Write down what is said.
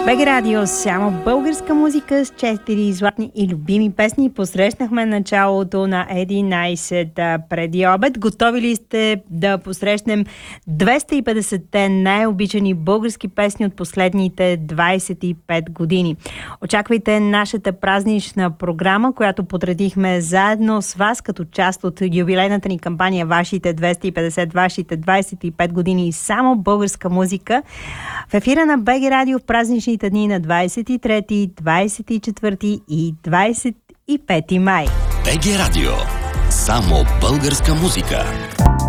БГ Радио, само българска музика с 4 златни и любими песни. Посрещнахме началото на 11 преди обед. Готови ли сте да посрещнем 250-те най-обичани български песни от последните 25 години? Очаквайте нашата празнична програма, която подредихме заедно с вас като част от юбилейната ни кампания Вашите 250, вашите 25 години само българска музика. В ефира на БГ Радио в празничните дни на 23, 24 и 25 май. БГ Радио. Само българска музика.